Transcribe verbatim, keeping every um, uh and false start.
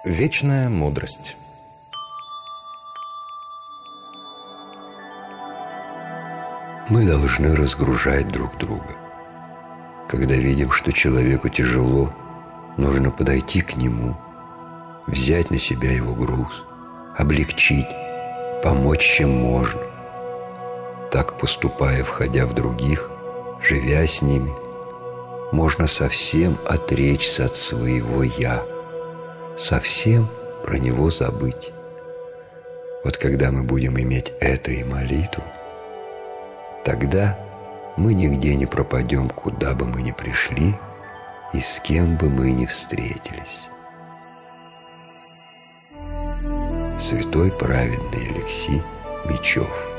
Вечная мудрость. Мы должны разгружать друг друга. Когда видим, что человеку тяжело, нужно подойти к нему, взять на себя его груз, облегчить, помочь, чем можно. Так, поступая, входя в других, живя с ними, можно совсем отречься от своего «я», совсем про него забыть. Вот когда мы будем иметь это и молитву, тогда мы нигде не пропадем, куда бы мы ни пришли и с кем бы мы ни встретились. Святой праведный Алексий Мечев.